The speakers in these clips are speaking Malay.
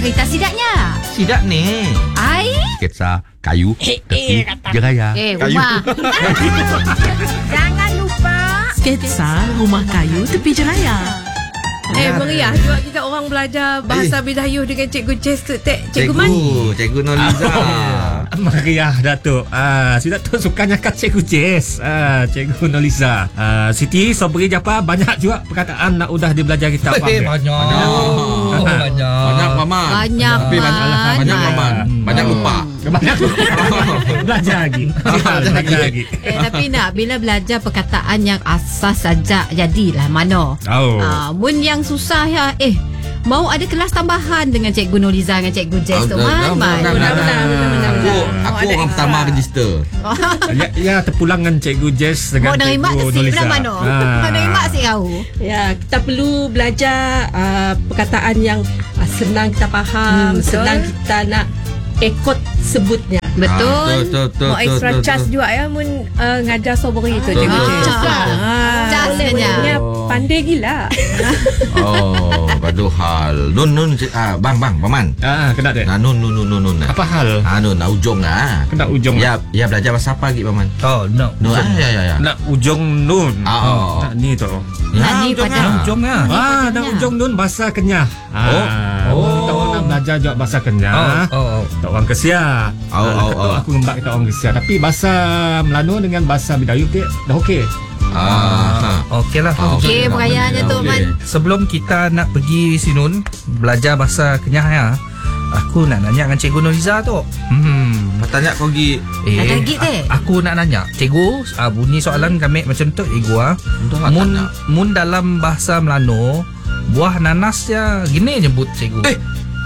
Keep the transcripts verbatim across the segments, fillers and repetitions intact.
cerita sidaknya. Sidak ni. Ai. Sketsa kayu Eh, tepi eh, kata. jeraya. Eh, Kayu. rumah. Jangan lupa. Sketsa rumah kayu tepi jeraya. Eh, meriah juga kita orang belajar bahasa Bidayuh dengan Cikgu Jess tu. Tek, Cikgu Man. Cikgu Noliza. Meriah Datuk. Ah, si Datuk suka nyakat Cikgu Jess. Ah, Cikgu Noliza. Ah, Siti Sobri Japa banyak juga perkataan nak udah dibelajar kita. Eh, banyak. Oh, banyak. Banyak paman. Banyak, Tapi banyak Man. banyak paman. Banyak lupa. Banyak belajar lagi. Belajar lagi. Eh, tapi nak bila belajar perkataan yang asas saja jadilah mano. Oh. Ah, mun yang susah ya eh mau ada kelas tambahan dengan Cikgu Noliza dengan Cikgu Jess tu Man. Man. Aku aku orang pertama register. Ya, ya terpulang dengan Cikgu Jess dengan Mau nerima Cikgu kesip Noliza. dah mano. Mau nerima si kau. Ya, kita perlu belajar uh, perkataan yang uh, senang kita faham, Hmm, betul. senang kita nak ikut sebutnya. Betul. Ah, betul, betul, Mau extra betul, charge betul. juga ya mun uh, ngajar Sobri tu Betul, Cikgu betul. Jess. Ah, Ah, charge boleh saja. bolehnya Oh. pandai gila. Oh, padu hal. Nun nun ah bang bang paman. Ah, kena deh. Nah nun nun nun nun nun. Apa hal? Ah nun nah ujung ah. Kena ujung. Ya, ya belajar bahasa apa lagi paman? Oh, no. Nun ah ya ya ya. Nak ujung nun. Oh. Nak ni tu. Nah, ni ujung pada- ah. Ujung lah. Ah, nak ujung nun bahasa Kenyah. Ah, Oh. kita orang nak belajar juga bahasa Kenyah. Oh, oh, oh. Kita orang Kesia. Oh, Ah, oh, ketua oh. aku ngembak kita orang Kesia. Tapi bahasa Melano dengan bahasa Bidayuh dia dah okey. Ah. Okey lah. Ah, Okey, perayaannya tu Man. Sebelum kita nak pergi Sinun belajar bahasa Kenyah ya, aku nak nanya dengan Cikgu Noliza tu. Hmm. Tanya kau gi. Eh, Ada lagi, teh? a- aku nak nanya, Cikgu, ah, bunyi soalan kami macam tu, Cikgu ah. Dah Mun tanya. mun dalam bahasa Melano, buah nanas ya gini nyebut Cikgu. Eh,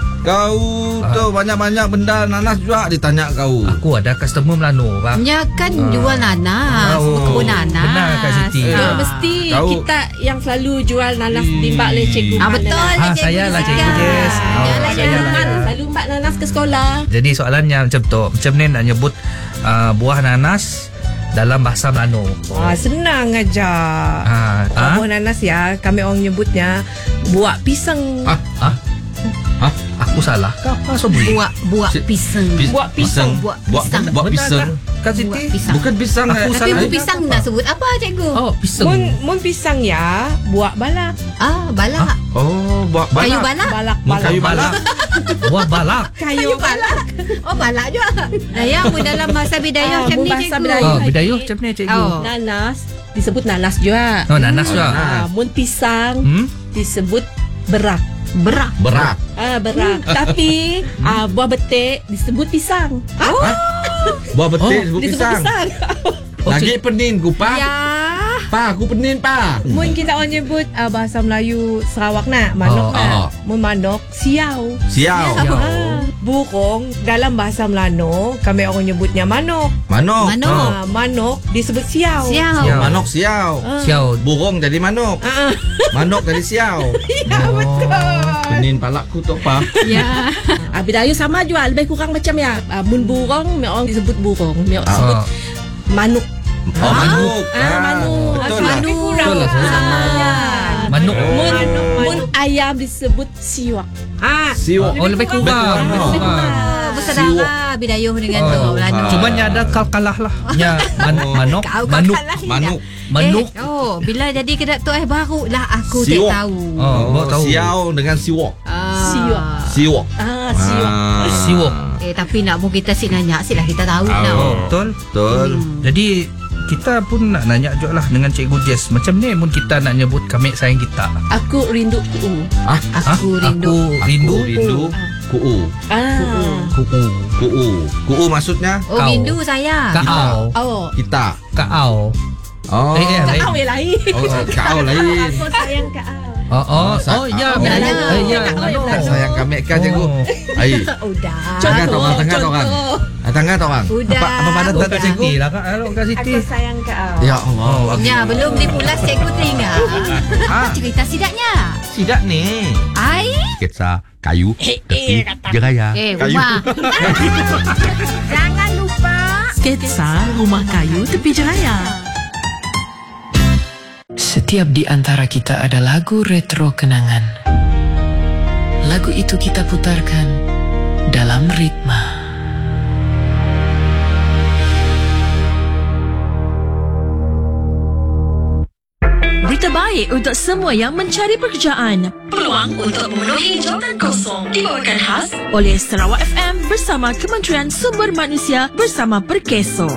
kau tu banyak-banyak benda nanas juga ditanya kau. Aku ada customer Melano, Pak. Nya kan jual nanas, Oh, kebun nanas. benar, Kak Siti. Ya, Ah. mesti Tahu. kita yang selalu jual nanas timbak le Cikgu Ah, Man betul lah. lah Ah, Cikgu saya lah, Cikgu Jessica. Jess. Oh, Yalah, saya Cikgu lah. Man. Selalu mbak nanas ke sekolah. Jadi soalannya macam tu. Macam ni nak nyebut uh, buah nanas dalam bahasa Melano. Ah, senang aja. Ah, Ah, ah? buah nanas ya, kami orang nyebutnya buah pisang. Ah, Ah? Hah? Aku salah. Kau apa Sobri? Buat buat Si- pisang. Pis- Buat pisang. Buat Buat pisang. buat Benar pisang. tak, Kak Buat Siti? pisang. Bukan pisang. Aku eh. Tapi salah. buat pisang nak sebut apa Cikgu? Oh, pisang. Mun mun pisang ya, buah balak. Ah, balak. Oh, buat Kayu balak. balak. Balak, Mun balak. kayu balak. Buah balak. Kayu balak. Oh, balak juga. Nah, yang pun dalam bahasa Bidayuh Ah, macam mun ni bahasa Cikgu. Bidayuh. Oh, lagi. Bidayuh macam ni Cikgu. Oh. Nanas disebut nanas juga. Oh, nanas juga. Ah, mun pisang Hmm? disebut berak. Berak. Berak. Ah, berak. Tapi ah, buah betik disebut pisang. Buat betik Oh, sebut Disebut pisang. pisang. Lagi penin ku pa. Ya. Pa, aku penin pa. Mun kita orang nyebut ah, bahasa Melayu Sarawak nak, manok Oh, nak. oh. Mun manok siau. Siau. Ah, burung dalam bahasa Melano kami orang nyebutnya manok. Manok. Manok. Ah, manok disebut siau. Siau. Siau. Manok siau. Siau. Burung jadi manok. Ah, Manok jadi siau. ya betul. Penin palakku tu pa. Ya. Ah, Bidayuh sama juga lebih kurang macam ya. Ah, mun burung, mi orang disebut burung, mi orang sebut Ah. manuk. Oh, manuk. Ah, manuk. Betul Ah, lah. lebih kurang. Betul lah, betul lah. Sama ya. Manuk. Mun, mun ayam disebut siwak. Ah, Siwak. Oh, lebih kurang. Lebih kurang. Ah, bersaudara Bidayuh dengan tu Oh, Melano. Cuma nya ada kal-kalah lah. Nya man, manok, Kau kau manuk, kalah hilang. Manuk. manuk. Eh, oh, bila jadi kedai tu eh baru lah aku tak Siwak. tahu. Oh, baru tahu. Siau dengan siwak. Ah. Siwak. Siwak. ah, siwak. Ah. Siwak. Eh tapi nak pun kita sih nanya sih lah kita tahu Oh. now. Betul. Betul. Jadi kita pun nak nanya juga lah dengan Cikgu Jess. Macam ni mun kita nak nyebut kami sayang kita. Aku rindu ku. Aku rindu. Aku rindu. Aku rindu. Kuu. Ah. Kuku. Kuu. Kuu maksudnya Oh, Kau. rindu saya. Kau. Oh. kita. Kau. Oh. Eh, eh, lain. Kau yang lain. Oh, oh, kau lain. Aku sayang kau. Oh, oh, sa- oh, ya, oh, benar. ya. Eh, ya, Kak, ano. oh, Sayang kami kan cikgu. Oh. Ai. Udah. Tengah tu orang, tengah tu orang. Contoh. Ah, Tengah tu orang. Udah. Apa apa pada Oh, tak Kak cikgu? Siti lah, Kak. Halo, Kak Siti. Aku sayang kau. Ya Allah. Ya, belum dipulas cikgu teringat. Apa cerita sidaknya? Sidak ni. Ai. Sketsa kayu Eh, tepi eh, kata. jeraya. Eh, Kayu. rumah. Jangan lupa. Sketsa rumah kayu tepi jeraya. Setiap di antara kita ada lagu retro kenangan. Lagu lagu itu kita putarkan dalam ritma. Berita baik untuk semua yang mencari pekerjaan. Peluang untuk memenuhi jawatan kosong dibawakan khas oleh Sarawak F M bersama Kementerian Sumber Manusia bersama Perkeso.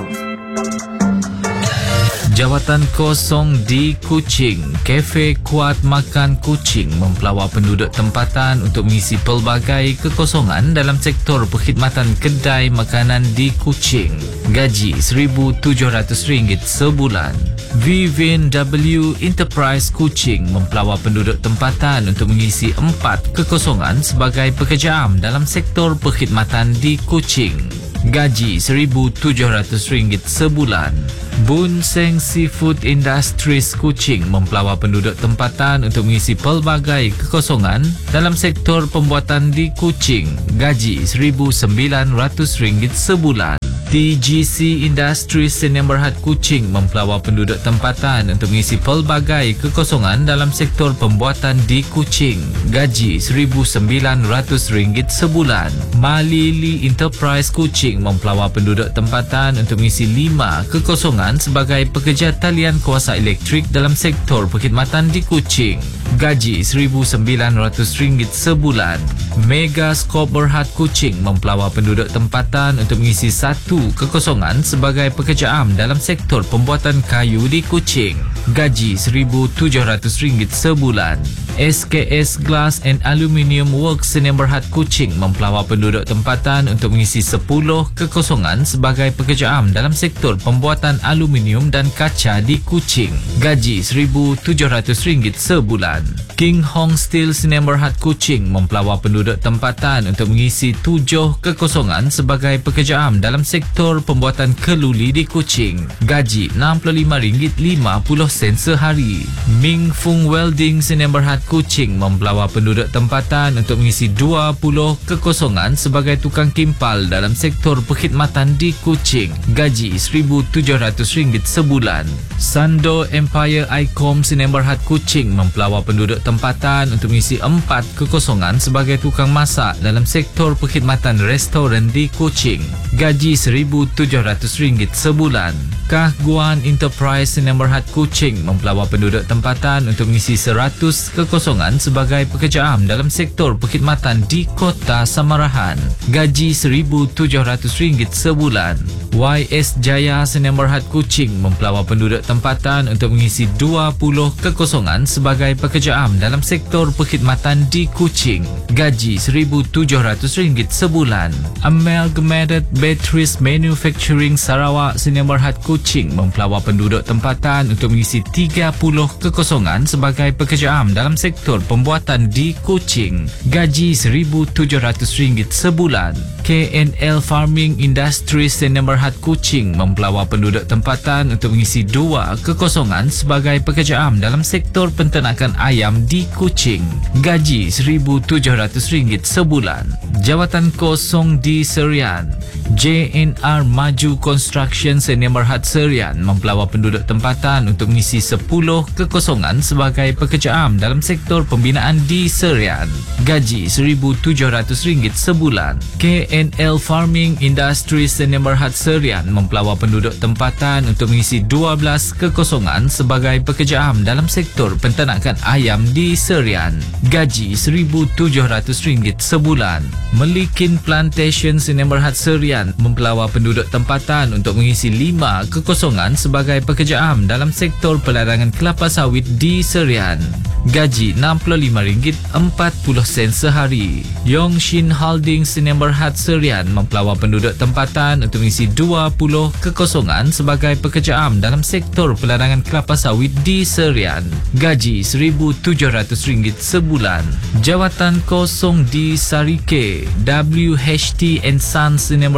Jawatan kosong di Kuching. Kafe Kuat Makan Kuching mempelawar penduduk tempatan untuk mengisi pelbagai kekosongan dalam sektor perkhidmatan kedai makanan di Kuching. Gaji seribu tujuh ratus ringgit sebulan. Vivin W Enterprise Kuching mempelawar penduduk tempatan untuk mengisi empat kekosongan sebagai pekerja am dalam sektor perkhidmatan di Kuching. Gaji seribu tujuh ratus ringgit sebulan. Bun Seng Seafood Industries Kuching mempelawar penduduk tempatan untuk mengisi pelbagai kekosongan dalam sektor pembuatan di Kuching. Gaji seribu sembilan ratus ringgit sebulan. T G C Industries Sdn Bhd Kuching mempelawar penduduk tempatan untuk mengisi pelbagai kekosongan dalam sektor pembuatan di Kuching. Gaji seribu sembilan ratus ringgit sebulan. Malili Enterprise Kuching mempelawar penduduk tempatan untuk mengisi lima kekosongan sebagai pekerja talian kuasa elektrik dalam sektor perkhidmatan di Kuching. Gaji seribu sembilan ratus ringgit sebulan. Mega Scope Berhad Kuching mempelawar penduduk tempatan untuk mengisi satu kekosongan sebagai pekerja am dalam sektor pembuatan kayu di Kuching. Gaji seribu tujuh ratus ringgit sebulan. S K S Glass and Aluminium Works Sdn Bhd Kuching mempelawar penduduk tempatan untuk mengisi sepuluh kekosongan sebagai pekerja am dalam sektor pembuatan aluminium dan kaca di Kuching. Gaji seribu tujuh ratus ringgit sebulan. King Hong Steel Sdn Bhd Kuching mempelawar penduduk tempatan untuk mengisi tujuh kekosongan sebagai pekerja am dalam sektor pembuatan keluli di Kuching. Gaji enam puluh lima ringgit lima puluh sen sehari. Ming Fung Welding Sdn Bhd Kuching mempelawar penduduk tempatan untuk mengisi dua puluh kekosongan sebagai tukang kimpal dalam sektor perkhidmatan di Kuching. Gaji seribu tujuh ratus ringgit sebulan. Sando Empire Icom Sdn Bhd Kuching mempelawar penduduk tempatan untuk mengisi empat kekosongan sebagai tukang masak dalam sektor perkhidmatan restoran di Kuching. Gaji seribu tujuh ratus ringgit sebulan. Kah Guan Enterprise Sdn Bhd Kuching mempelawar penduduk tempatan untuk mengisi seratus kekosongan sebagai pekerja am dalam sektor perkhidmatan di Kota Samarahan. Gaji seribu tujuh ratus ringgit sebulan. Y S Jaya Sdn Bhd Kuching mempelawar penduduk tempatan untuk mengisi dua puluh kekosongan sebagai pekerja am dalam sektor perkhidmatan di Kuching. Gaji seribu tujuh ratus ringgit sebulan. Amalgamated Batteries Manufacturing Sarawak Sdn Bhd Kuching mempelawar penduduk tempatan untuk mengisi tiga puluh kekosongan sebagai pekerja am dalam sektor pembuatan di Kuching. Gaji seribu tujuh ratus ringgit sebulan. K N L Farming Industries Sdn Bhd Kuching mempelawar penduduk tempatan untuk mengisi dua kekosongan sebagai pekerja am dalam sektor penternakan ayam di Kuching. Gaji seribu tujuh ratus ringgit sebulan. Jawatan kosong di Serian. J N R Maju Construction Sdn Bhd Serian mempelawar penduduk tempatan untuk mengisi sepuluh kekosongan sebagai pekerja am dalam sektor pembinaan di Serian. Gaji seribu tujuh ratus ringgit sebulan. K N L Farming Industries Sdn Bhd Serian mempelawar penduduk tempatan untuk mengisi dua belas kekosongan sebagai pekerja am dalam sektor penternakan ayam di Serian. Gaji seribu tujuh ratus ringgit sebulan. Melikin Plantation Sdn Bhd Serian mempelawar penduduk tempatan untuk mengisi lima kekosongan sebagai pekerja am dalam sektor pelarangan kelapa sawit di Serian. Gaji enam puluh lima ringgit empat puluh sen sehari. Yongshin Holdings Sdn Bhd Serian mempelawar penduduk tempatan untuk mengisi dua puluh kekosongan sebagai pekerja am dalam sektor pelarangan kelapa sawit di Serian. Gaji seribu tujuh ratus ringgit sebulan. Jawatan kosong di Sarike. W H T and Sons Sdn Bhd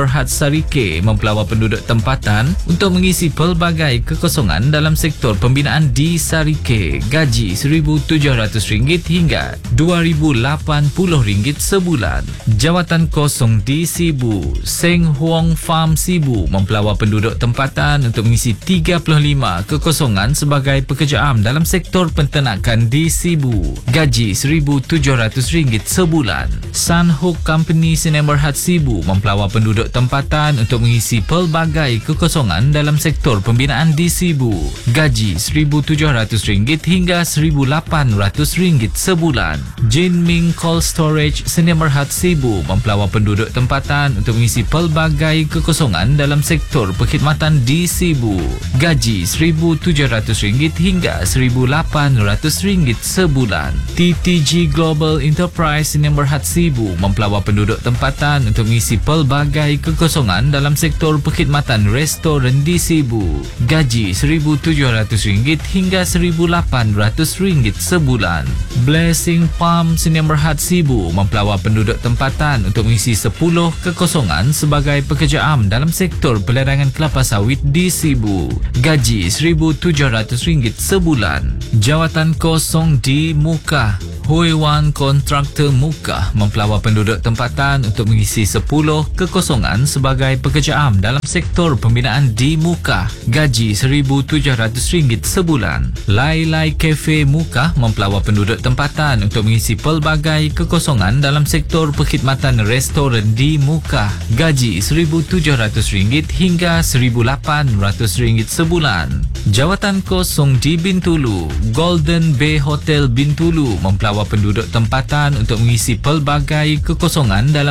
Berhad Sarike mempelawar penduduk tempatan untuk mengisi pelbagai kekosongan dalam sektor pembinaan di Sarike. Gaji seribu tujuh ratus ringgit hingga dua ribu lapan puluh ringgit sebulan. Jawatan kosong di Sibu. Seng Huang Farm Sibu mempelawar penduduk tempatan untuk mengisi tiga puluh lima kekosongan sebagai pekerja am dalam sektor penternakan di Sibu. Gaji seribu tujuh ratus ringgit sebulan. Sun Hook Company Sdn Bhd Sibu mempelawar penduduk tempatan untuk mengisi pelbagai kekosongan dalam sektor pembinaan di Sibu. Gaji seribu tujuh ratus ringgit hingga seribu lapan ratus ringgit sebulan. Jinming Cold Storage Sdn Bhd Sibu mempelawar penduduk tempatan untuk mengisi pelbagai kekosongan dalam sektor perkhidmatan di Sibu. Gaji seribu tujuh ratus ringgit hingga seribu lapan ratus ringgit sebulan. T T G Global Enterprise Sdn Bhd Sibu mempelawar penduduk tempatan untuk mengisi pelbagai kekosongan dalam sektor perkhidmatan restoran di Sibu. Gaji seribu tujuh ratus ringgit hingga seribu lapan ratus ringgit sebulan. Blessing Palm Sdn Bhd Sibu mempelawar penduduk tempatan untuk mengisi sepuluh kekosongan sebagai pekerja am dalam sektor pelerangan kelapa sawit di Sibu. Gaji seribu tujuh ratus ringgit sebulan. Jawatan kosong di Mukah. Hui Wan Kontraktor Mukah mempelawar penduduk tempatan untuk mengisi sepuluh kekosongan sebagai pekerja am dalam sektor pembinaan di Mukah. Gaji seribu tujuh ratus ringgit sebulan. Lai Lai Cafe Mukah mempelawar penduduk tempatan untuk mengisi pelbagai kekosongan dalam sektor perkhidmatan restoran di Mukah. Gaji seribu tujuh ratus ringgit hingga seribu lapan ratus ringgit sebulan. Jawatan kosong di Bintulu. Golden Bay Hotel Bintulu mempelawar penduduk tempatan untuk mengisi pelbagai kekosongan dalam